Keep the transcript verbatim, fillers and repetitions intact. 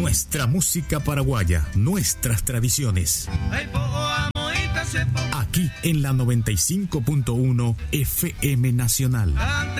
nuestra música paraguaya, nuestras tradiciones. Aquí en la noventa y cinco punto uno F M Nacional.